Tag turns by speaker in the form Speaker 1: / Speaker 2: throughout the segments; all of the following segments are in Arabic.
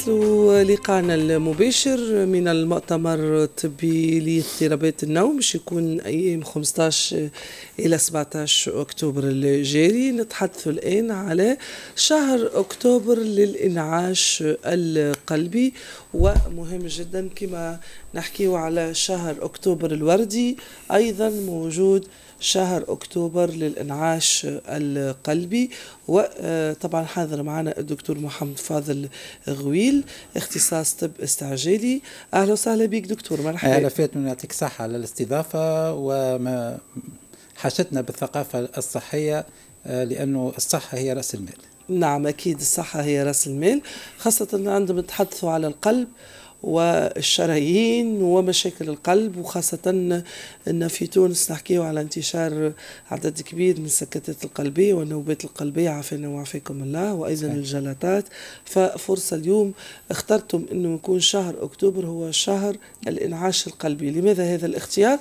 Speaker 1: لقاءنا المباشر من المؤتمر الطبي لاضطرابات النوم باش يكون أيام 15 إلى 17 أكتوبر الجاري. نتحدث الآن على شهر أكتوبر للإنعاش القلبي، ومهم جدا كما نحكيه على شهر أكتوبر الوردي أيضا موجود شهر أكتوبر للإنعاش القلبي. وطبعا حاضر معنا الدكتور محمد فاضل غويل اختصاص طب استعجالي. أهلا وسهلا بك دكتور، مرحبا.
Speaker 2: أهلا فاتن، يعطيك صحة على الاستضافة وما حاجتنا بالثقافة الصحية، لأنه الصحة هي رأس المال.
Speaker 1: نعم أكيد الصحة هي رأس المال، خاصة عندما نتحدثوا على القلب والشرايين ومشاكل القلب، وخاصة أن في تونس نحكيه على انتشار عدد كبير من السكتات القلبية والنوبات القلبية، عافانا وعافاكم الله، وأيضا الجلطات. ففرصة اليوم اخترتم أنه يكون شهر أكتوبر هو شهر الإنعاش القلبي. لماذا هذا الاختيار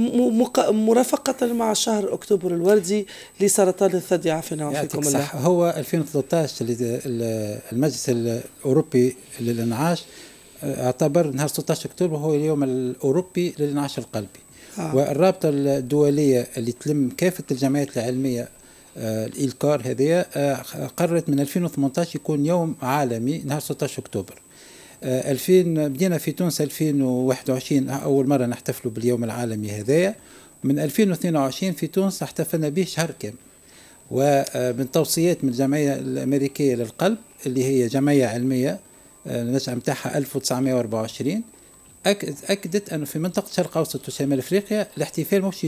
Speaker 1: مرافقة مع شهر أكتوبر الوردي لسرطان الثدي؟ عافانا وعافاكم الله.
Speaker 2: هو 2013 المجلس الأوروبي للإنعاش اعتبر نهار 16 أكتوبر هو اليوم الأوروبي للإنعاش القلبي. والرابطة الدولية اللي تلم كافة الجمعيات العلمية الإلكار هذه قررت من 2018 يكون يوم عالمي نهار 16 أكتوبر. 2000 بدينا في تونس 2021 أول مرة نحتفلوا باليوم العالمي هذايا. من 2022 في تونس احتفلنا به شهر كامل، ومن توصيات من الجمعية الأمريكية للقلب اللي هي جمعية علمية النشأة متاعها 1924 أكدت أنه في منطقة شرق أوسط وشمال أفريقيا الاحتفال مش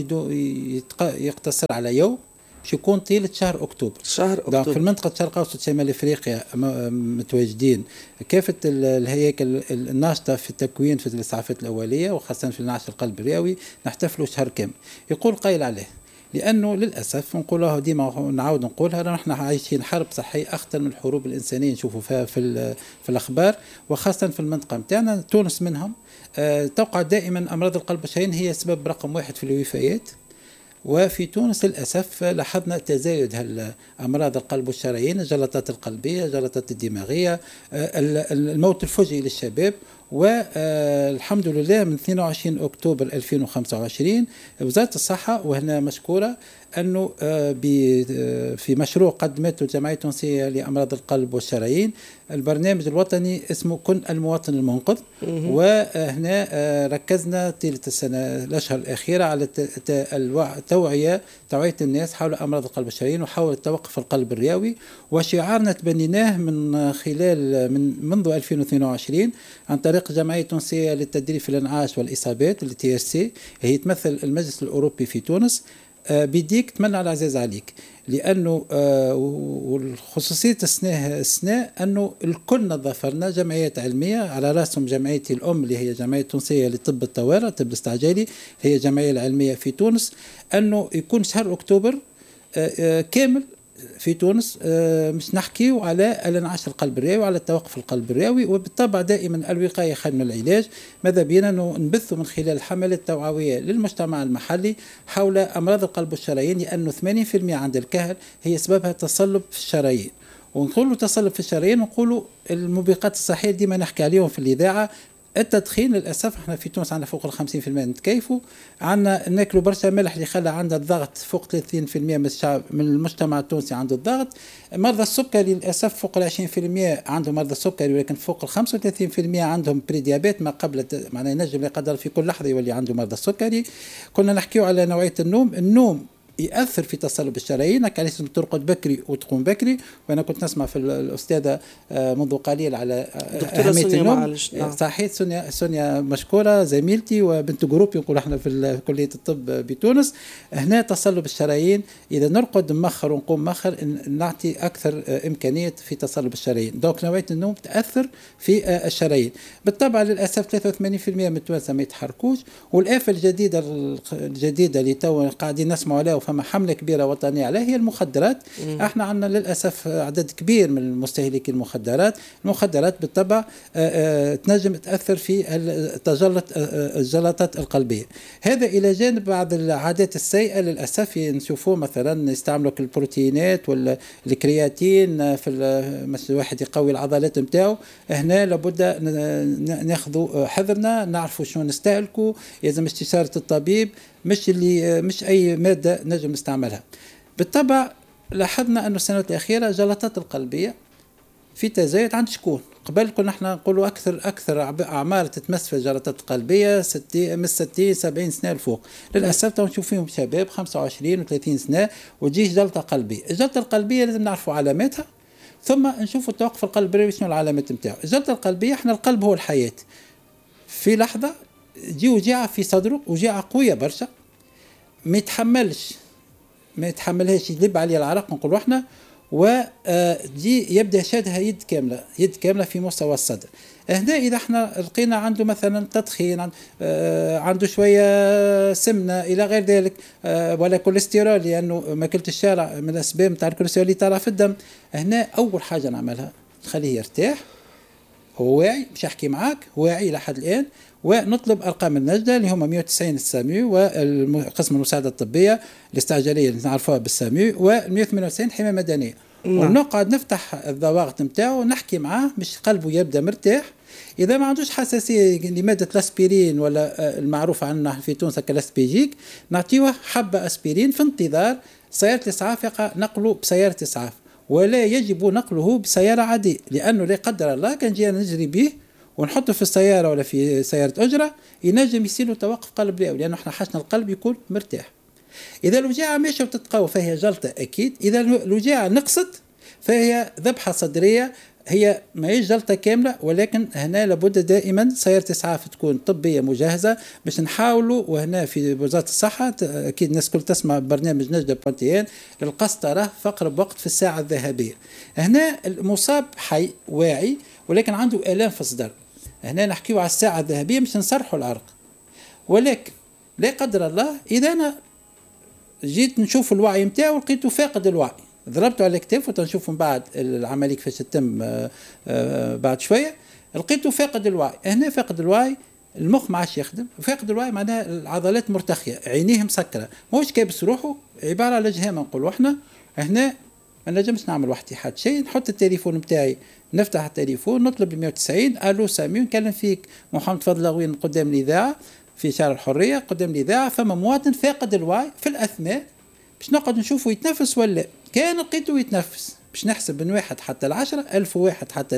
Speaker 2: يقتصر على يوم، باش يكون طيلة شهر أكتوبر. في المنطقة شرق أوسط وشمال أفريقيا متواجدين كافة الهياكل الناشطة في التكوين في الإسعافات الأولية، وخاصة في الإنعاش القلب الرئوي نحتفلوا شهر كامل. يقول قائل عليه لأنه للأسف نقولها ديما نعاود نقولها، نحن عايشين حرب صحية أخطر من الحروب الإنسانية نشوفوا فيها في الأخبار، وخاصة في المنطقة متاعنا تونس منهم. توقع دائما أمراض القلب والشرايين هي سبب رقم 1 في الوفيات، وفي تونس للأسف لاحظنا تزايد أمراض القلب والشرايين، الجلطات القلبية، الجلطات الدماغية، الموت الفجئي للشباب. والحمد لله من 22 أكتوبر 2025 وزارة الصحة وهنا مشكورة أنه في مشروع قدمته الجمعية التونسية لأمراض القلب والشرايين البرنامج الوطني اسمه كن المواطن المنقذ. وهنا ركزنا طيلة السنة الأشهر الأخيرة على توعية الناس حول أمراض القلب والشرايين وحول توقف القلب الرئوي. وشعارنا تبنيناه منذ 2022 عن طريق الجمعية التونسية للتدريب في الإنعاش والإصابات TRC، هي تمثل المجلس الأوروبي في تونس. بديك تمنى على العزيز عليك، لأنه والخصوصية السنة أنه الكل نظفرنا جمعيات علمية على رأسهم جمعيتي الأم اللي هي جمعية تونسية لطب الطوارئ طب الاستعجالي، هي الجمعية العلمية في تونس، أنه يكون شهر أكتوبر كامل في تونس مش نحكي على الانعاش القلب الرئوي وعلى التوقف القلب الرئوي. وبالطبع دائما الوقاية خير من العلاج. ماذا بينا نبث من خلال الحملات التوعوية للمجتمع المحلي حول أمراض القلب والشرايين، لأنه 80% عند الكهل هي سببها تصلب في الشرايين. ونقولوا تصلب في الشرايين ونقولوا الموبقات الصحية ديما نحكي عليهم في الإذاعة. التدخين للأسف احنا في تونس عندنا فوق 50% نتكيفوا، عندنا ناكلوا برشا ملح اللي خلى عندنا الضغط فوق 30% من الشعب من المجتمع التونسي عنده الضغط. مرضى السكري للأسف فوق 20% عندهم مرضى السكري، ولكن فوق 35% عندهم بريديابيت ما قبل معناه ينجم يقدر في كل لحظة يولي عنده مرضى السكري. كنا نحكيو على نوعية النوم يأثر في تصلب الشرايين، علاش ترقد بكري وتقوم بكري. وأنا كنت نسمع في الأستاذة منذ قليل على أهمية النوم. صحيح سونيا مشكورة زميلتي وبنت جروبي نقول احنا في كلية الطب بتونس. هنا تصلب الشرايين إذا نرقد مخر ونقوم مخر نعطي أكثر إمكانية في تصلب الشرايين. دونك نوعية النوم تأثر في الشرايين. بالطبع للأسف 83% من التوانسة ما يتحركوش. والآفة الجديدة اللي تو قاعدين نسمعوا عليها فما حملة كبيرة وطنية عليها هي المخدرات. احنا عندنا للأسف عدد كبير من المستهلكين المخدرات بالطبع تنجم تأثر في الجلطات القلبية. هذا إلى جانب بعض العادات السيئة للأسف نشوفوه مثلا يستعملوا البروتينات ولا الكرياتين في الواحد يقوي العضلات نتاعو. هنا لابد ناخذوا حذرنا، نعرفوا شنو نستهلكوا، لازم استشارة الطبيب، مش أي مادة نجم نستعملها. بالطبع لاحظنا أن السنوات الأخيرة جلطات القلبية في تزايد عند شكون؟ قبل كنا احنا نقولوا أكثر أعمار تتمس في الجلطات القلبية من 60-70 سنة الفوق. للأسف نشوف فيهم شباب 25 و30 سنة وتجيش جلطة قلبية. الجلطة القلبية لازم نعرفوا علاماتها، ثم نشوفوا توقف القلب شنو العلامات نتاعو. الجلطة القلبية احنا القلب هو الحياة، في لحظة تجي وجيعة في صدره، وجيعة قوية برشا ما يتحملهاش يذب عليه العرق نقولوا احنا، ودي يبدا شادها يد كامله في مستوى الصدر. هنا اذا احنا لقينا عنده مثلا تدخين، عنده شويه سمنه الى غير ذلك، ولا كوليسترول لانه ماكله الشارع من الاسباب نتاع الكوليسترول اللي طالع في الدم. هنا اول حاجه نعملها نخليه يرتاح، هو واعي، مش يحكي معاك، واعي لحد الان، ونطلب ارقام النجده اللي هم 190 السامي وقسم المساعده الطبيه الاستعجاليه اللي نعرفوها بالسامي، و198 حمايه مدنيه. ونقعد نفتح الضواغط نتاعو ونحكي معاه مش قلبه يبدا مرتاح. اذا ما عندوش حساسيه لماده الاسبرين ولا المعروف عندنا في تونس كالاسبيجيك، نعطيوه حبه اسبرين في انتظار سياره الاسعاف يقع نقله بسياره اسعاف، ولا يجب نقله بسياره عاديه، لانه لا قدر الله كان جينا نجري به ونحطه في السياره ولا في سياره اجره ينجم يصير له توقف قلب رئوي، لانه احنا حاجتنا القلب يكون مرتاح. اذا الوجاعه ماشيه وتتقوى فهي جلطه اكيد، اذا الوجاعه نقصت فهي ذبحه صدريه، هي ما هيش جلطه كامله، ولكن هنا لابد دائما سياره اسعاف تكون طبيه مجهزه باش نحاولوا. وهنا في وزاره الصحه اكيد الناس كل تسمع برنامج نجده بونتيان للقسطره في اقرب وقت في الساعه الذهبيه. هنا المصاب حي واعي ولكن عنده الام في الصدر، هنا نحكيو على الساعه الذهبيه مش نصرحوا العرق. ولكن لا قدر الله اذا انا جيت نشوف الوعي نتاعو لقيته فاقد الوعي، ضربته على كتافه تنشوف من بعد العمليه كيفاش تتم بعد شويه، لقيته فاقد الوعي. هنا فاقد الوعي المخ ما عادش يخدم، فاقد الوعي معناها العضلات مرتخيه، عينيه مسكره، ماهوش كابس روحه، عباره على جهامه نقولوا احنا. هنا ما نجمش نعمل وحدي حد شيء، نحط التليفون نتاعي، نفتح التليفون، نطلب 190 الو سامي نكلم فيك محمد فضل غوين قدام الاذاعه في شارع الحريه قدام الاذاعه، فما مواطن فاقد الوعي في الاثناء باش نقعد نشوفه يتنفس ولا كان لقيته يتنفس، باش نحسب من 1 حتى 10، 1001 حتى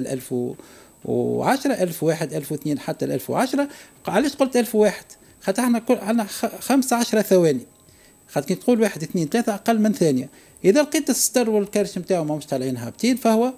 Speaker 2: 1010، 1001 1002 حتى 1010. علاش قلت 1001؟ خاطر احنا عندنا 15 ثواني، خاطر كي تقول 1 2 3 اقل من ثانيه. اذا لقيت الستر والكرش نتاعو ماهمش طالعين هابطين فهو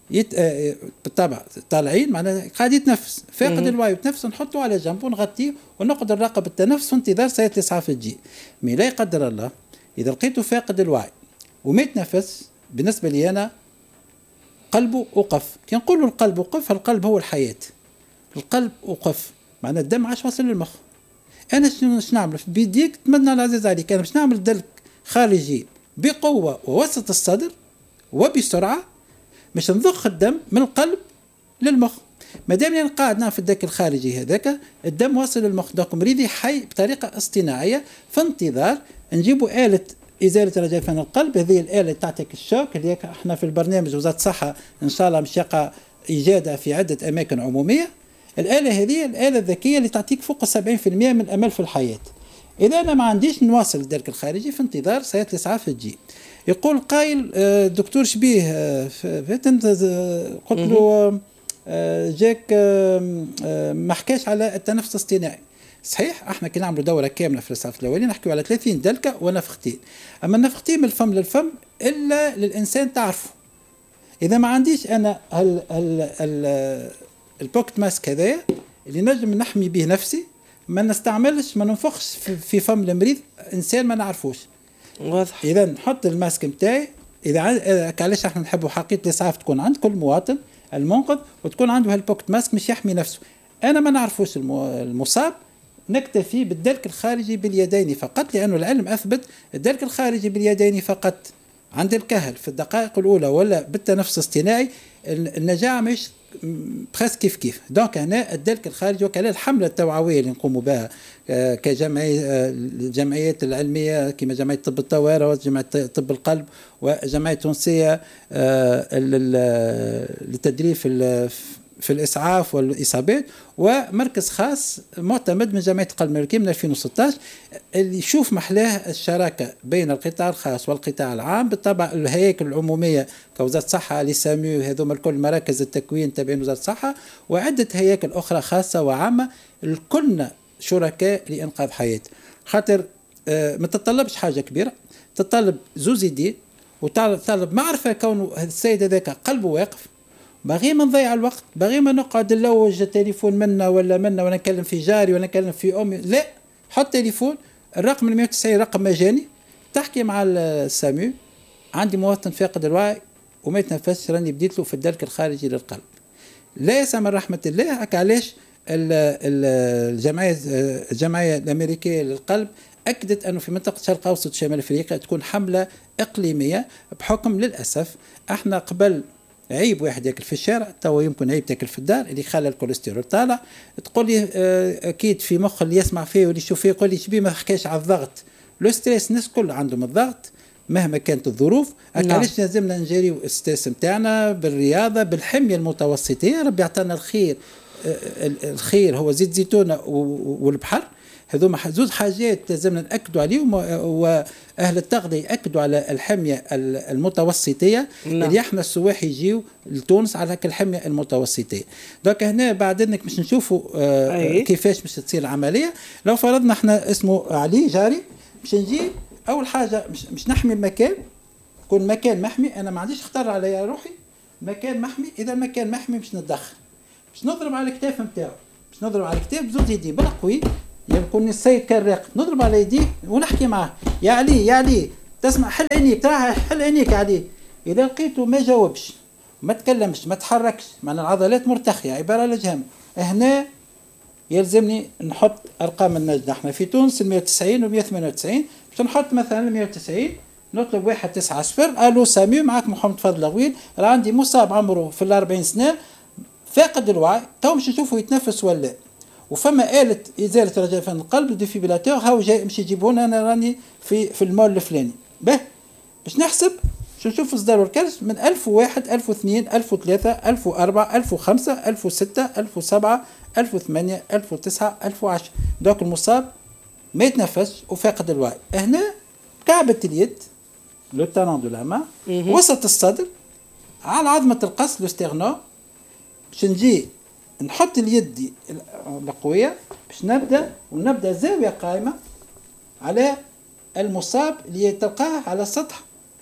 Speaker 2: بالطبع طالعين معناها قاعد يتنفس فاقد الوعي، وتنفس نحطه على جنب ونغطيه ونقعد نراقب التنفس في انتظار سيارة الاسعاف تجي. مي لا يقدر الله اذا لقيته فاقد الوعي وما يتنفس، بالنسبه لي انا قلبه وقف. كي نقولوا القلب وقف، القلب هو الحياه، القلب وقف معناها الدم عاش واصل للمخ. انا شنو نعمل بيديك تمنى العزيز عليك، انا باش نعمل دلك خارجي بقوه ووسط الصدر وبسرعه باش نضخ الدم من القلب للمخ. مادام انا قاعد نعمل في الدك الخارجي هذاك الدم واصل للمخ، دونك مريضي حي بطريقه اصطناعيه في انتظار نجيبوا آلة إزالة رجفان القلب. هذه الآلة تعطيك الشوك اللي احنا في البرنامج وزارة الصحة إن شاء الله مش يقع إيجادها في عدة أماكن عمومية. الآلة هذه الآلة الذكية اللي تعطيك فوق 70% من الأمل في الحياة. إذا أنا ما عنديش نواصل الدرك الخارجي في انتظار سيارة الإسعاف تجي. يقول قايل دكتور شبيه فاتن قلت له جاك ما حكاش على التنفس الاصطناعي. صحيح احنا كي نعملوا دوره كامله في الاسعاف الاولي نحكيو على 30 دلكه ونفختين، اما النفختين من الفم للفم الا للانسان تعرفه. اذا ما عنديش انا البوكت ماسك هذايا اللي نجم نحمي به نفسي، ما نستعملش ما ننفخش في فم المريض انسان ما نعرفوش.
Speaker 1: واضح.
Speaker 2: اذا نحط الماسك نتاعي، اذا علاش احنا نحبوا حقيقه الاسعاف تكون عند كل مواطن المنقذ وتكون عنده هالبوكت ماسك مش يحمي نفسه. انا ما نعرفوش المصاب نكتفي بالدلك الخارجي باليدين فقط، لأن العلم أثبت الدلك الخارجي باليدين فقط عند الكهل في الدقائق الأولى ولا بالتنفس الاصطناعي النجاعة مش بخاص كيف. دونك هنا الدلك الخارجي وكذلك الحملة التوعوية اللي نقوم بها الجمعيات العلمية كما جمعية طب الطوارئ وجمعية طب القلب وجمعية تونسية للتدريب في الإسعاف والإصابات، ومركز خاص معتمد من جمعية القلب الأمريكية من 2016 اللي يشوف محلاه الشراكة بين القطاع الخاص والقطاع العام. بالطبع الهياكل العمومية كوزارة الصحة لساميو هذوما الكل مراكز التكوين تابعين وزارة الصحة وعدة هياكل أخرى خاصة وعامة الكلنا شركاء لإنقاذ حياة. خاطر ما تطلبش حاجة كبيرة، تطلب زوز يدين وتطلب معرفة كونه السيد هذاك قلبه واقف، باغي ما نضيع الوقت، باغي ما نقعد نلوج التليفون منا ولا نكلم في جاري ولا نكلم في امي، لا حط تليفون الرقم 190 رقم مجاني، تحكي مع السامو عندي مواطن فاقد الوعي وما يتنفسش راني بديت له في الدلك الخارجي للقلب. لا يسع من رحمة الله. هكا علاش الجمعية الأمريكية للقلب أكدت أنه في منطقة الشرق الأوسط شمال أفريقيا تكون حملة إقليمية بحكم للأسف احنا قبل عيب واحد ياكل في الشارع توا يمكن عيب تاكل في الدار اللي خلى الكوليسترول طالع. تقول لي اكيد في مخ اللي يسمع فيه واللي يشوف فيه يقول لي شبيه ما حكاش على الضغط. لو ستريس الناس كل عندهم الضغط مهما كانت الظروف. علاش لازمنا نجريو الستريس نتاعنا بالرياضه بالحميه المتوسطه. ربي يعطينا الخير هو زيت زيتونه والبحر. هذوما زوج حاجات لازمنا نأكدوا عليهم وأهل التغذية يأكدوا على الحمية المتوسطية اللي احنا السواح يجيو لتونس على هك الحمية المتوسطية. دوك هنا بعد انك مش نشوفوا كيفاش مش تصير العملية. لو فرضنا احنا اسمه علي جاري مش نجي أول حاجة مش نحمي المكان، كل مكان محمي. أنا ما عنديش اختار على روحي مكان محمي. إذا مكان محمي مش نتدخل، مش نضرب على الكتاف نتاعو، مش نضرب على الكتاف بزوج يدي بالقوي. يكون السيد كان راقد نضرب على يديه ونحكي معاه يا علي يا علي تسمع حل عينيك حل عينيك يا علي. إذا لقيته ما جاوبش ما تكلمش ما تحركش معنى العضلات مرتخية عبارة على جهم، هنا يلزمني نحط أرقام النجدة. احنا في تونس 190 و 198 باش نحط مثلا 190 نطلب 190 ألو سامي معك محمد فضل غويل عندي مصاب عمره في 40 سنة فاقد الوعي تو مش نشوفه يتنفس ولا وفما آلة إزالة رجاء فن القلب ديفيبراتور هاو جاي مش يجيبونا أنا راني في المول الفلاني به باش نحسب شو نشوف إصدار الكرش من 1001 1002 1003 1004 1005 1006 1007 1008 1009 1010. دوك المصاب ما يتنفس وفاقد الوعي. هنا كعبة اليد لو تالون دو لا مان وسط الصدر على عظمة القص لو ستيرنو باش نجي نحط اليد القوية باش نبدأ زاوية قائمة على المصاب اللي تلقاه على سطح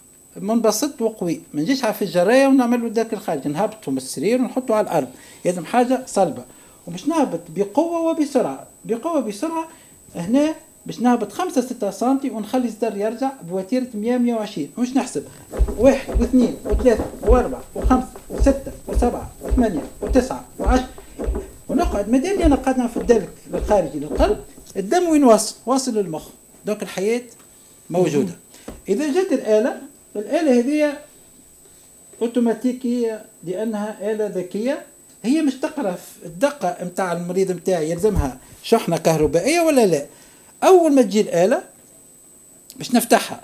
Speaker 2: منبسط وقوي. ما نجيش في الجراية ونعمل له ذاك الخارج نهبطه من السرير ونحطه على الأرض. لازم حاجة صلبة ومش نهبط بقوة وبسرعة. بسرعة هنا باش نهبط 5-6 سنتي ونخلي الزر يرجع بوتيرة 120 ومش نحسب 1 و2 و3 و4 و5 و6 و7 و8 و9 و10 ونقعد مادام انا قاعد في الدلك الخارجي للقلب الدم وين واصل للمخ. دوك الحياة موجودة. إذا جت الآلة هذه أوتوماتيكية لأنها آلة ذكية هي مش تقرأ الدقة متاع المريض متاعي يلزمها شحنة كهربائية ولا لا. أول ما تجي الآلة باش نفتحها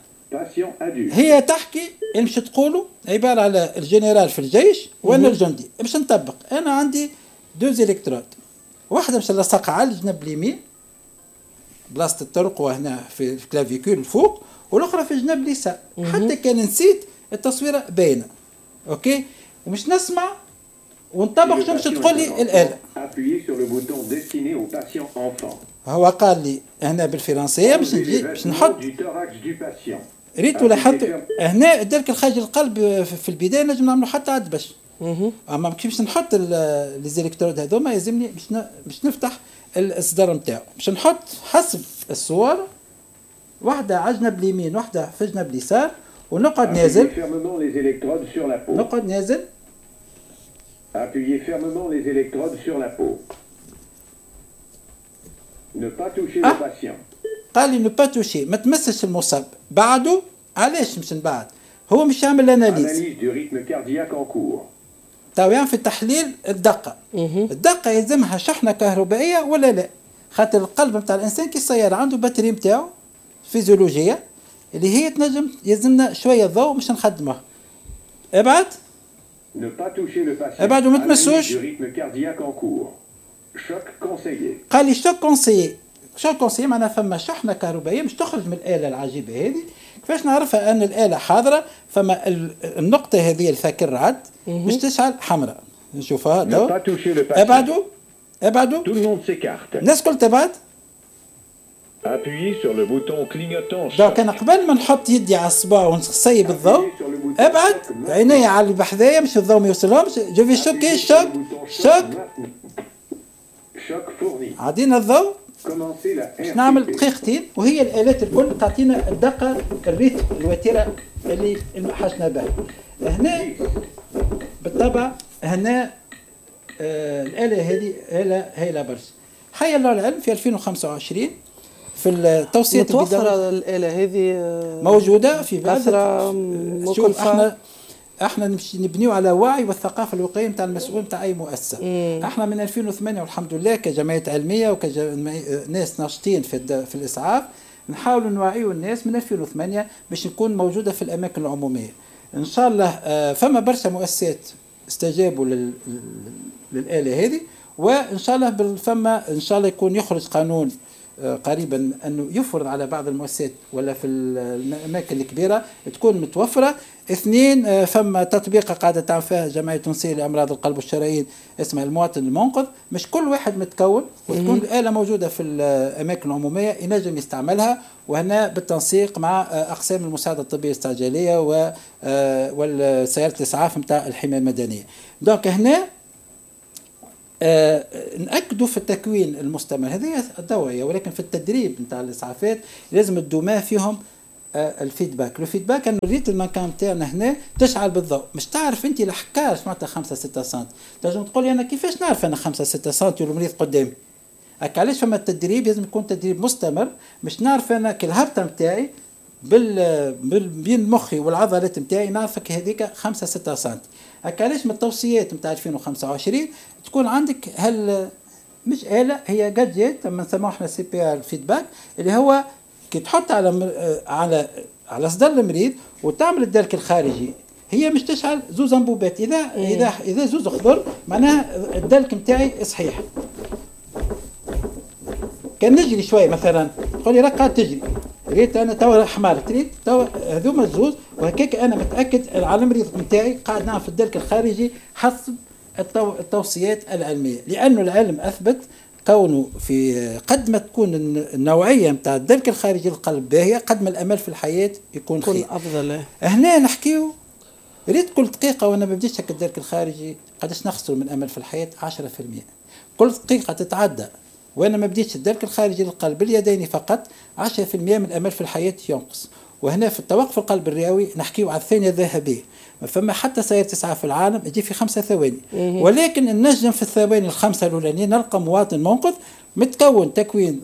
Speaker 2: هي تحكي اللي مش تقوله عبارة على الجنرال في الجيش وأنا الجندي باش نطبق. أنا عندي 2 إلكترود واحدة مش لصقة على الجنب اليمين بلاصة الطرق وهنا في الكلافيكول الفوق والأخرى في الجنب اليسار. حتى كان نسيت التصويرة باينة أوكي ومش نسمع ونطبق شو مش تقول لي الآلة. هو قال لي هنا بالفرنسية باش نحط ريت ولا حط هنا الدرك الخارجي القلب في البداية نجم نعملوا حتى عد باش اما كيفاش نحط ليزيلكترود هذوما يلزمني باش نفتح الإصدار نتاعو باش نحط حسب الصور واحدة على جنب اليمين واحدة في جنب اليسار ونقعد نازل نقعد نازل.
Speaker 3: Appuyez fermement les électrodes sur la peau. Ne pas toucher le patient.
Speaker 2: قال لي نو با توشي، ما تمسش المصاب. بعده علاش مش من بعد؟ هو مش يعمل اناليز.
Speaker 3: Analyse du rythme cardiaque en cours.
Speaker 2: تو في تحليل الدقة. الدقة يلزمها شحنة كهربائية ولا لا؟ خاطر القلب نتاع الإنسان كي السيارة عنده باتري نتاعو فيزيولوجية اللي هي تنجم يلزمنا شوية ضوء باش نخدمه. ابعد.
Speaker 3: Ne pas toucher le patient.
Speaker 2: ابعد وما
Speaker 3: Analyse
Speaker 2: تمسوش.
Speaker 3: du rythme cardiaque en cours. Choc conseillé.
Speaker 2: قال لي شوك كونسيي. شوك كونسيي معناها فما شحنة كهربائية مش تخرج من الآلة العجيبة هذه. كيفاش نعرفها أن الآلة حاضرة؟ فما النقطة هذه الفاكر رعد مش تشعل حمراء. نشوفها
Speaker 3: Ne
Speaker 2: تو.
Speaker 3: pas toucher le patient.
Speaker 2: ابعدوا. ابعدوا.
Speaker 3: Tout le monde s'écarte.
Speaker 2: الناس كل تبعد.
Speaker 3: Appuyez sur le bouton clignotant choc.
Speaker 2: دونك انا قبل ما نحط يدي على الصباع ونصيب الضوء ابعد عيني على اللي بحذايا مش الضوء ما يوصلهمش. جو في شوكي شوك شوك.
Speaker 3: Choc fourni.
Speaker 2: عدينا الضوء.
Speaker 3: Commencez la
Speaker 2: باش نعمل دقيقتين وهي الالات الكل تعطينا الدقه الريتم الوتيره اللي حاجنا بها. هنا بالطبع هنا الاله هذه هايله برشا. حي الله العلم في 2025 في التوصية
Speaker 1: متوفرة الآلة هذه
Speaker 2: موجودة في بعض.
Speaker 1: شوف
Speaker 2: احنا نمشي نبنيو على وعي والثقافة الوقائية نتاع المسؤول نتاع أي مؤسسة. احنا من 2008 والحمد لله كجمعية علمية وكناس ناشطين في الإسعاف نحاولوا نوعيوا الناس من 2008 باش نكون موجودة في الأماكن العمومية. إن شاء الله فما برشا مؤسسات استجابوا للآلة هذه، وإن شاء الله فما إن شاء الله يكون يخرج قانون قريبا أنه يفرض على بعض المؤسسات ولا في الأماكن الكبيرة تكون متوفرة. اثنين فما تطبيقة قاعدة تعمل فيها جمعية تونسية لأمراض القلب والشرايين اسمها المواطن المنقذ. مش كل واحد متكون وتكون الآلة موجودة في الأماكن العمومية ينجم يستعملها، وهنا بالتنسيق مع أقسام المساعدة الطبية الاستعجالية والسيارة الإسعاف متاع الحماية المدنية. دونك هنا نأكدوا في التكوين المستمر هذه الدورية، ولكن في التدريب نتاع الإسعافات لازم الدماء فيهم الفيدباك. الفيدباك انه ريت المكان تاعنا هنا تشعل بالضوء. مش تعرف انت الحكار معناتها 5-6 سم، تنجم تقول لي انا كيفاش نعرف انا 5-6 سم والمريض قدامي. هكا علاش فما التدريب لازم يكون تدريب مستمر، مش نعرف انا كالهبطه نتاعي بين مخي والعضلات نتاعي نعرفك هذيك 5-6 سم. هكا علاش من التوصيات نتاع 2025 تكون عندك مش آلة، هي جادجيت لما نسموه احنا سي بي ار فيدباك، اللي هو كي تحط على صدر المريض وتعمل الدلك الخارجي هي مش تشعل زوز انبوبات. اذا زوز خضر معناها الدلك نتاعي صحيح. كان نجري شويه مثلا تقول لي راك قاعد تجري، ريت انا توا حمار تريد توا هذوما الزوز، وهكاك انا متاكد على المريض نتاعي قاعد نعمل في الدلك الخارجي حسب التوصيات العلميه، لانه العلم اثبت كونه في قد ما تكون النوعيه نتاع الدلك الخارجي للقلب باهيه قد ما الامل في الحياه يكون خير
Speaker 1: افضل.
Speaker 2: هنا نحكيو ريت كل دقيقه وانا ما بديتش هكا الدلك الخارجي قداش نخسر من امل في الحياه 10%. كل دقيقه تتعدى وانا ما بديتش الدلك الخارجي للقلب باليدين فقط 10% من الامل في الحياه ينقص. وهنا في التوقف القلب الرئوي نحكيو على الثانيه الذهبيه، ما فما حتى سيارة إسعاف في العالم يجي في 5 ثواني، ولكن النجم في الثواني الخمسة الأولانيين نلقى مواطن منقذ متكون تكوين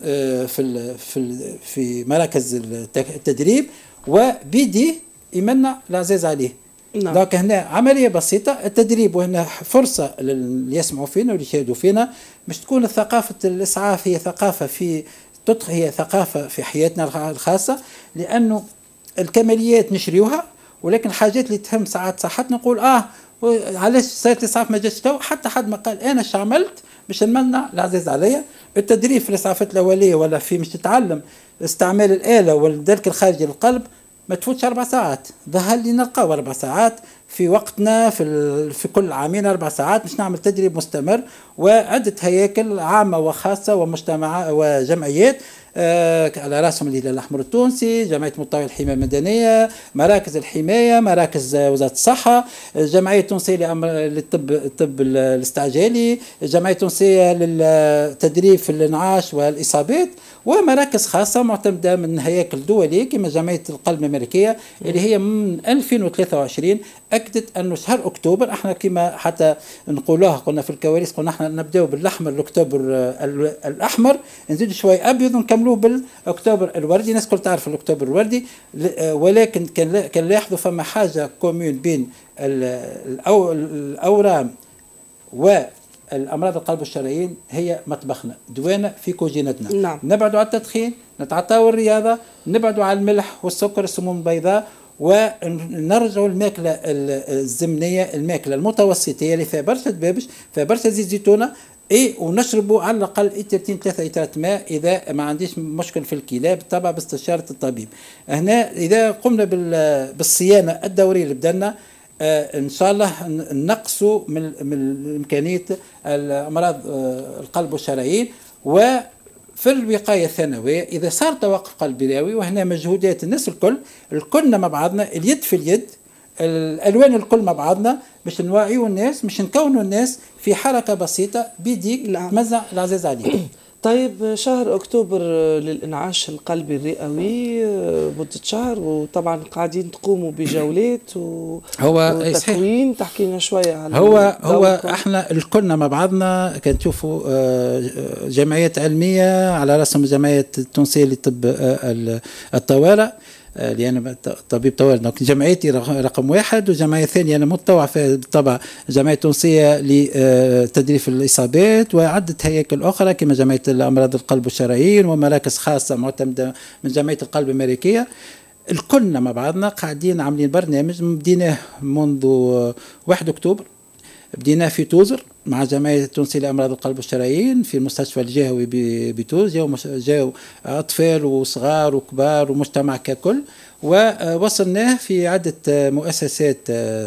Speaker 2: في مراكز التدريب وبيدي يمنع العزاز عليه. نعم. دونك هنا عملية بسيطة التدريب، وهنا فرصة اللي يسمعوا فينا واللي يشاهدوا فينا مش تكون ثقافة الإسعاف هي ثقافة في حياتنا الخاصة، لأنه الكماليات نشريوها، ولكن الحاجات اللي تهم ساعات صحتنا نقول علاش سيارة الإسعاف ما جاتش تو، حتى حد ما قال أنا اش عملت باش نمنع العزاز عليا. التدريب في الإسعافات الأولية ولا في مش تتعلم استعمال الآلة والدلك الخارجي للقلب ما تفوتش 4 ساعات. ظهر لي نلقاو 4 ساعات في وقتنا في كل عامين 4 ساعات باش نعمل تدريب مستمر، وعدة هياكل عامة وخاصة ومجتمع وجمعيات على راسهم الهلال الأحمر التونسي، جمعية مطوع الحماية المدنية، مراكز الحماية، مراكز وزارة الصحة، الجمعية التونسية للطب الاستعجالي، الجمعية التونسية للتدريب في الإنعاش والإصابات، ومراكز خاصة معتمدة من هياكل دولية كما جمعية القلب الأمريكية اللي هي من 2023 أكدت أنه شهر أكتوبر احنا كما حتى نقولوها قلنا في الكواليس، قلنا احنا نبدأ بالأحمر الأكتوبر الأحمر، نزيد شوي أبيض ونكملوه بالأكتوبر الوردي. الناس كل تعرف الأكتوبر الوردي، ولكن كان لاحظوا فما حاجة كوميون بين الأورام والأمراض القلب والشرايين، هي مطبخنا دوانا في كوجينتنا.
Speaker 1: نعم.
Speaker 2: نبعدوا على التدخين، نتعطاو الرياضة، نبعدوا على الملح والسكر السموم البيضاء، ونرجعوا الماكلة الزمنية، الماكلة المتوسطية اللي فيها برشا دبابش، فيها برشا زيت زيتونة، ونشربوا على الأقل 3 لترات ماء إذا ما عنديش مشكل في الكلى، بالطبع باستشارة الطبيب. هنا إذا قمنا بالصيانة الدورية اللي بدنا إن شاء الله نقصوا من إمكانية الأمراض القلب والشرايين. وفي الوقاية الثانوية إذا صار توقف قلبي رئوي، وهنا مجهودات الناس الكلنا مع بعضنا، اليد في اليد، الألوان الكل مع بعضنا، باش نوعيوا الناس، باش نكونوا الناس في حركة بسيطة بيديك تمزع العزيز عليك.
Speaker 1: طيب شهر أكتوبر للإنعاش القلبي الرئوي مدة شهر، وطبعا قاعدين تقوموا بجولات وتكوين، تحكي لنا شوية على
Speaker 2: هو احنا الكلنا مع بعضنا كان تشوفوا جمعيات علمية على رأسهم الجمعية التونسية لطب الطوارئ، اللي أنا طبيب طوارئ، جمعيتي رقم 1، وجمعية ثانية أنا متطوع فيها بالطبع جمعية تونسية لتدريب الإصابات، وعدة هياكل أخرى كما جمعية الأمراض القلب والشرايين، ومراكز خاصة معتمدة من جمعية القلب الأمريكية. الكلنا مع بعضنا قاعدين عاملين برنامج بديناه منذ 1 أكتوبر، بدينا في توزر مع جمعية التونسية لأمراض القلب والشرايين في المستشفى الجهوي بتوز، جاو أطفال وصغار وكبار ومجتمع ككل، ووصلناه في عدة مؤسسات،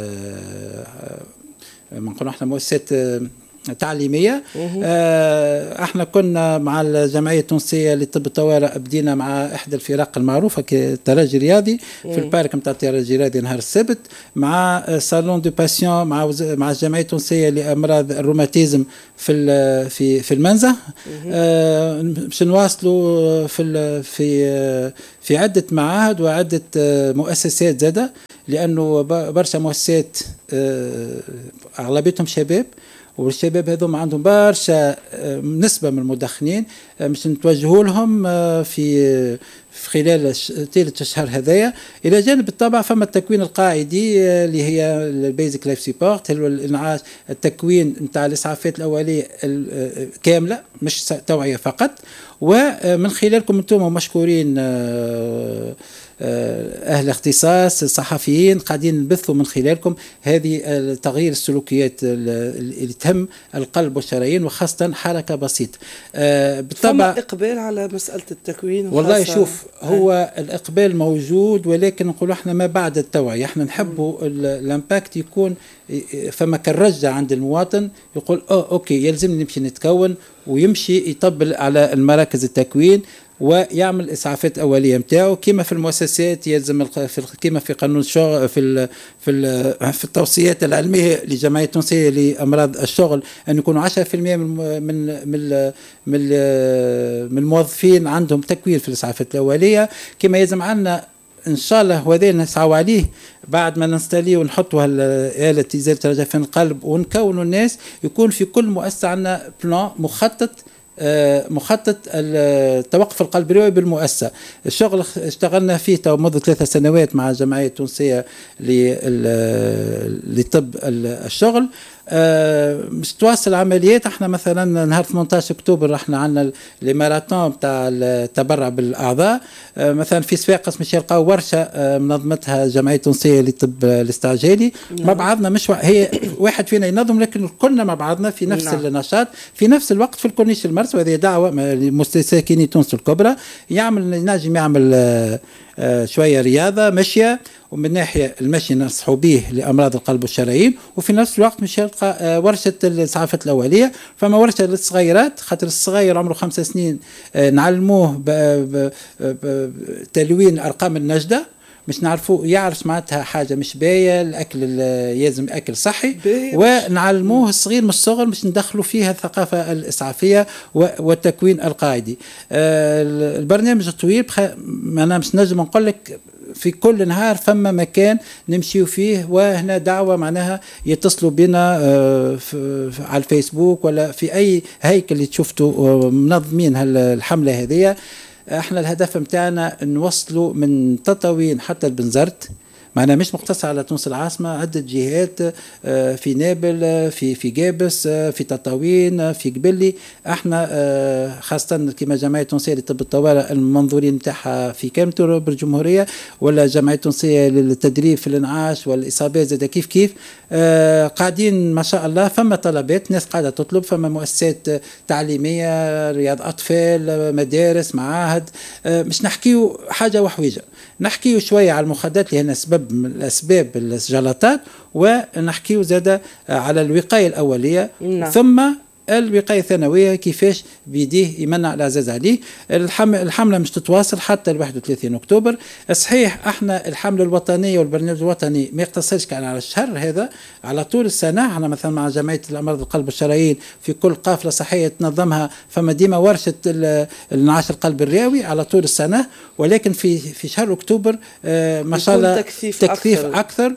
Speaker 2: نقول احنا مؤسسات تعليمية. احنا كنا مع الجمعية التونسية لطب الطوارئ، بدينا مع احدى الفرق المعروفة كترجي رياضي في البارك نتاع الترجي الرياضي نهار السبت، مع صالون دو باسيون مع الجمعية التونسية لأمراض الروماتيزم في المنزه. باش نواصلوا في عدة معاهد وعدة مؤسسات زادة، لأنه برشا مؤسسات أغلبيتهم شباب، والشباب هذوما عندهم برشا نسبة من المدخنين، مش نتوجهوا لهم في خلال ثالث الشهر هذايا. إلى جانب الطبع فما التكوين القاعدي اللي هي البيزك لايف سيبورت، هو الإنعاش، التكوين نتاع الإسعافات الأولية كاملة مش توعية فقط. ومن خلالكم أنتم مشكورين أهل اختصاص الصحفيين قاعدين نبثوا من خلالكم هذه تغيير السلوكيات اللي تهم القلب والشرايين، وخاصة حركة بسيطة.
Speaker 1: بالطبع إقبال على مسألة التكوين.
Speaker 2: والله شوف، هو الإقبال موجود، ولكن نقول احنا ما بعد التوعية، احنا نحبوا الامباكت يكون فما كالرجة عند المواطن، يقول اوكي يلزمني نمشي نتكون، ويمشي يطبل على المراكز التكوين ويعمل اسعافات اوليه نتاعو كما في المؤسسات. يلزم كما في قانون الشغل في التوصيات العلميه لجمعيه التونسيه لامراض الشغل ان يكونوا 10% من الموظفين عندهم تكوين في الاسعافات الاوليه، كما يلزم عنا ان شاء الله وهذا نسعوا عليه بعد ما نستليه ونحطوا آلة إزالة رجفان القلب ونكونوا الناس، يكون في كل مؤسسة عندنا بلان مخطط التوقف القلب الرئوي بالمؤسسة. الشغل اشتغلنا فيه منذ 3 سنوات مع الجمعية التونسية لطب الشغل. مش تواصل عمليات. احنا مثلا نهار 18 اكتوبر احنا عندنا لي ماراثون بتاع التبرع بالاعضاء. مثلا في صفاقس مش يلقاو ورشه منظمتها الجمعيه التونسيه للطب الاستعجالي مع بعضنا، مش هي واحد فينا ينظم لكن كلنا مع بعضنا في نفس النشاط في نفس الوقت في الكورنيش المرسى. وهذه دعوه لمستساكني تونس الكبرى، ينجم يعمل شويه رياضه مشيه، ومن ناحيه المشي ننصحوا به لامراض القلب والشرايين، وفي نفس الوقت مش يلقى ورشه الاسعافات الاوليه. فما ورشه للصغيرات، خاطر الصغير عمره 5 سنين نعلموه بتلوين ارقام النجده، مش نعرفوا يعرف معناتها حاجه مش بايه، الاكل لازم اكل صحي، ونعلموه الصغير من الصغر مش ندخلوا فيها الثقافه الاسعافيه والتكوين القاعدي. البرنامج الطويل انا مش نجم نقول لك في كل نهار فما مكان نمشيو فيه، وهنا دعوة معناها يتصلوا بنا على الفيسبوك ولا في أي هيكل اللي شفتوا منظمين الحملة هذه. احنا الهدف متاعنا نوصلوا من تطاوين حتى البنزرت، معنا مش مقتصر على تونس العاصمة، عدة جهات في نابل، في جابس، في تطاوين، في قبلي. احنا خاصة كما جمعية تونسية لطب الطوارئ المنظورين نتاعها في كامل بالجمهورية، ولا جمعية تونسية للتدريب في الانعاش والإصابات زاد كيف قاعدين ما شاء الله. فما طلبات، ناس قاعدة تطلب، فما مؤسسات تعليمية، رياض أطفال، مدارس، معاهد. مش نحكيو حاجة وحويجة، نحكيو شوية على المخدرات اللي هنا سبب من الأسباب الجلطات، ونحكيو زادة على الوقاية الأولية.
Speaker 1: نعم.
Speaker 2: ثم الوقاية الثانوية كيفاش بيديه يمنع العزاز عليه. الحملة مش تتواصل حتى 31 أكتوبر. صحيح احنا الحملة الوطنية والبرنامج الوطني ما يقتصرش كان على الشهر هذا، على طول السنة. احنا مثلا مع جمعية الأمراض القلب والشرايين في كل قافلة صحية تنظمها فما ديما ورشة الانعاش القلب الرئوي على طول السنة، ولكن في شهر أكتوبر ما شاء الله تكثيف أكثر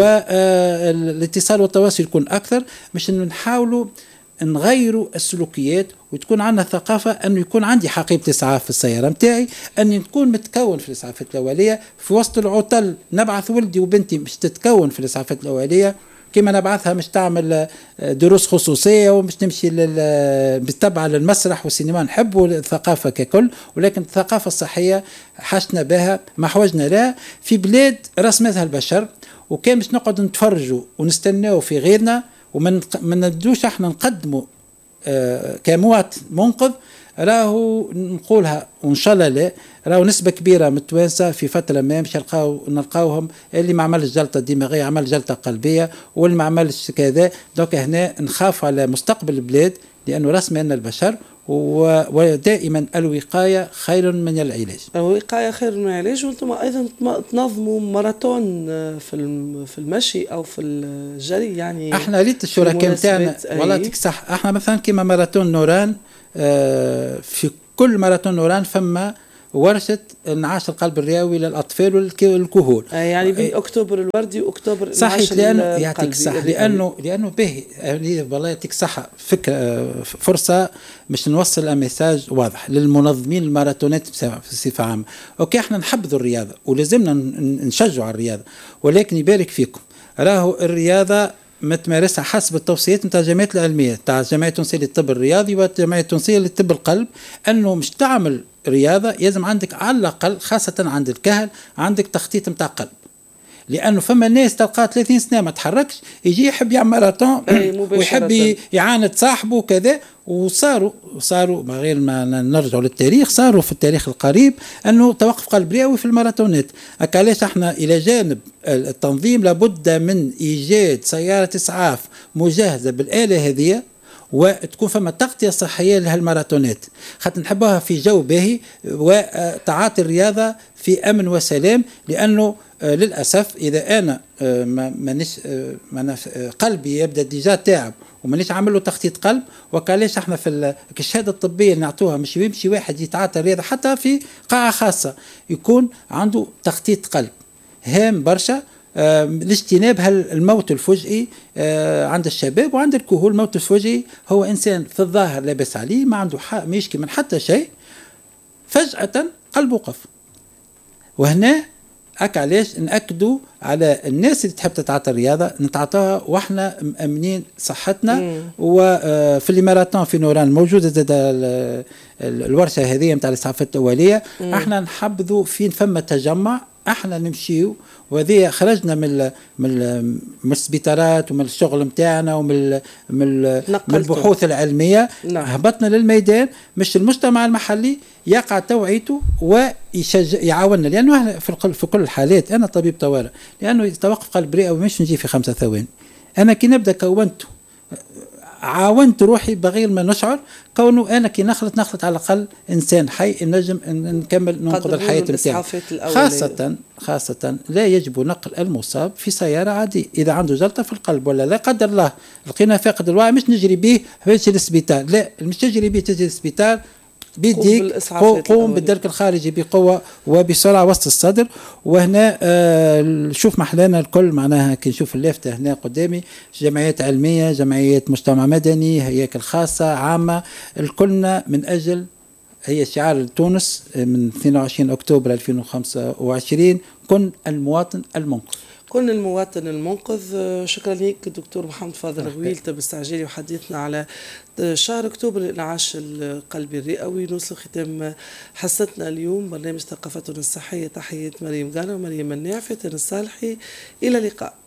Speaker 2: والاتصال والتواصل يكون أكثر، مش نحاولوا نغيروا السلوكيات وتكون عندنا ثقافة أنه يكون عندي حقيبة إسعاف في السيارة متاعي، أني نكون متكون في الإسعافات الأولية. في وسط العطل نبعث ولدي وبنتي مش تتكون في الإسعافات الأولية، كما نبعثها مش تعمل دروس خصوصية ومش تمشي بالتبع للمسرح والسينما. نحبوا الثقافة ككل، ولكن الثقافة الصحية حشنا بها ما حوجنا لها في بلاد رسمتها البشر، وكان مش نقعد نتفرجوا ونستناو في غيرنا ومن ندوش احنا نقدموا كمواطن منقذ. راهو نقولها وان شاء الله لا، راهو نسبة كبيرة من التوانسة في فترة ما مش نلقاوهم اللي ما عملش جلطة دماغية عمل جلطة قلبية، واللي ما عملش كذا. دوك هنا نخاف على مستقبل البلاد، لأنه رسم لنا البشر، ودائما الوقاية خير من العلاج.
Speaker 1: الوقاية خير من العلاج. وانتم ايضا تنظموا ماراثون في المشي او في الجري، يعني
Speaker 2: احنا ريت الشركاء نتاعنا والله تكسح. احنا مثلا كما ماراثون نوران، في كل ماراثون نوران فما ورشة انعاش القلب الرئوي للأطفال والكهول،
Speaker 1: يعني بين أكتوبر الوردي وأكتوبر
Speaker 2: صحيح. لأنه يعطيك صح، لأنه به والله يعطيك صح. فكرة فرصة مش نوصل المساج واضح للمنظمين الماراثونات بصفة عامة. أوكي احنا نحبذوا الرياضة ولازمنا نشجعوا على الرياضة، ولكن يبارك فيكم راهو الرياضة ما تمارسها حسب التوصيات نتاع الجمعيات العلمية، تاع الجمعية التونسية للطب الرياضي والجمعية التونسية للطب القلب، أنه مش تعمل رياضة لازم عندك على الأقل خاصة عند الكهل عندك تخطيط متاع قلب. لأنه فما ناس تلقى 30 سنة ما تحركش، يجي يحب يعمل ماراثون ويحب يعاند صاحبه وكذا. وصاروا من غير ما نرجعوا للتاريخ، صاروا في التاريخ القريب أنه توقف قلب رئوي في الماراثونات. علاش احنا إلى جانب التنظيم لابد من إيجاد سيارة إسعاف مجهزة بالآلة هذه، وتكون فما تغطية صحية لهالماراثونات، خاطر نحبوها في جو باهي وتعاطي الرياضة في أمن وسلام. لأنه للأسف إذا أنا قلبي يبدأ ديجا تعب ومانيش عامل له تخطيط قلب، وكالاش احنا في الشهاده الطبيه اللي نعطوها مش يمشي واحد يتعاطى الرياضه حتى في قاعه خاصه يكون عنده تخطيط قلب هام برشا لاجتناب الموت الفجئي عند الشباب وعند الكهول. الموت الفجئي هو انسان في الظاهر لاباس عليه ما عنده حق ما يشكي من حتى شيء، فجاه قلبه وقف. وهنا علاش نأكدوا على الناس اللي تحب تتعاطى الرياضة نتعاطاها واحنا مأمنين صحتنا. وفي الماراثون في نوران موجودة زاد الورشة هذه متاع الإسعافات الأولية. احنا نحبذوا فين فما تجمع احنا نمشيو، وهذه خرجنا من السبيطارات ومن الشغل نتاعنا ومن من البحوث العلميه.
Speaker 1: نعم.
Speaker 2: هبطنا للميدان، مش المجتمع المحلي يقع توعيته ويشجع يعاوننا، لانه في كل الحالات انا طبيب طوارئ، لانه توقف قلب رئوي مش نجي في 5 ثواني. انا كي نبدا كونته عاونت روحي بغير ما نشعر، كونه انا كي نخلط على الاقل انسان حي نجم نكمل ننقذ الحياه نتاعو. خاصه لا يجب نقل المصاب في سياره عاديه اذا عنده جلطه في القلب ولا لا قدر الله لقينا فاقد الوعي، مش نجري به باش للسبيطار، لا مش تجري به تجي للسبيطار بيديك، قوم بالدرك الخارجي بقوة وبسرعة وسط الصدر. وهنا نشوف محلانا الكل، معناها كي نشوف اللافتة هنا قدامي جمعيات علمية، جمعيات مجتمع مدني، هياكل خاصة عامة، الكلنا من أجل، هي شعار تونس من 22 أكتوبر 2025، كن المواطن المنقذ.
Speaker 1: كن المواطن المنقذ. شكرا لك دكتور محمد فاضل غويلة باستعجالي وحديثنا على شهر أكتوبر لإنعاش القلب الرئوي. نوصل ختام حصتنا اليوم برنامج ثقافتنا الصحية. تحية مريم غانا ومريم مناع، فاتن الصالحي، إلى اللقاء.